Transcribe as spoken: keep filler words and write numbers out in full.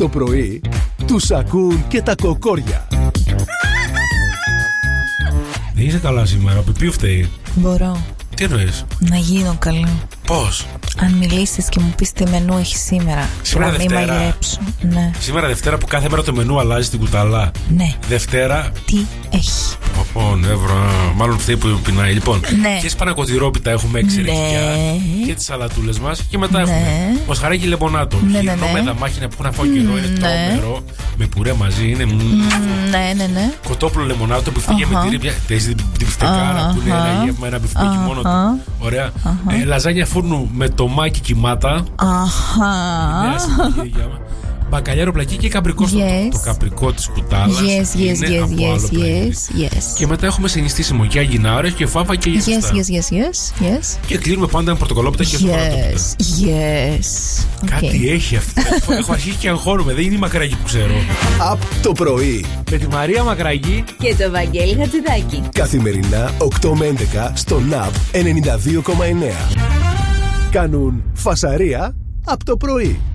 το πρωί τους ακούν και τα κοκόρια. Δεν είσαι καλά σήμερα, ο Πιπίου φταίει. Μπορώ. Τι εννοείς? Να γίνω καλό. Πώς? Αν μιλήσεις και μου πεις τι μενού έχει σήμερα. Σήμερα να μην Δευτέρα. μαγειρέψω. Ναι. Σήμερα Δευτέρα που κάθε μέρα το μενού αλλάζει στην κουτάλα. Ναι. Δευτέρα. Τι έχει? Ω, νεύρα. Μάλλον φταίει που πεινάει. Λοιπόν, Ναι. και σπανακοτηρόπιτα έχουμε εξαιρετικά. Ναι. Και τις σαλατούλες μας. Και μετά Ναι. έχουμε μοσχαράκι λεμονάτο. Ναι, ναι, Γυρνό ναι. με δαμάχινα που έχουν αφού καιρό. Είναι Ναι. τρόμερο. Με πουρέ μαζί. Είναι. μ, Ναι, ναι, ναι. Κοτόπουλο λεμονάτο που φύγε με Αχα. τυρί. Τέζει την μπιφτεκάρα που είναι Αχα. ένα γεύμα, ένα μπιφτέκι μόνο του. Αχα. Ωραία. Ε, λαζάνια φούρνου με τομάκι κιμάτα. Αχα. Νέα συμπαγή. Μπακαλιάρο πλακί και καπρικό. στο- Yes. Το καπρικό της κουτάλας. Yes, yes, είναι yes, από yes, άλλο πλανήτη. yes, yes. Και μετά έχουμε συνιστήσιμο για γινάρες και φάβα και Yes, γυριστά. yes, yes, yes, yes. Και κλείνουμε πάντα με πορτοκαλόπιτα και σοκολατόπιτα. Yes, yes. Κάτι Okay. έχει αυτό. Έχω- Έχω αρχίσει και αγχώνομαι. Δεν είναι η Μακραγή που ξέρω. Από το πρωί. Με τη Μαρία Μακραγή. Και το Βαγγέλη Χατζηδάκη. Καθημερινά οκτώ με έντεκα στο ναυ ενενήντα δύο κόμμα εννέα. Κάνουν φασαρία από το πρωί.